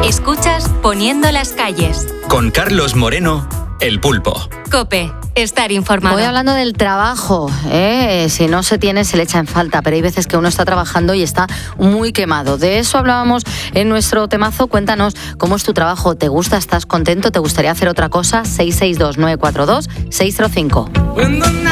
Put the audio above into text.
Escuchas Poniendo las calles. Con Carlos Moreno, El Pulpo. COPE. Estar informado. Voy hablando del trabajo, si no se tiene se le echa en falta, pero hay veces que uno está trabajando y está muy quemado. De eso hablábamos en nuestro temazo. Cuéntanos cómo es tu trabajo, ¿te gusta, estás contento, te gustaría hacer otra cosa? 662-942-605.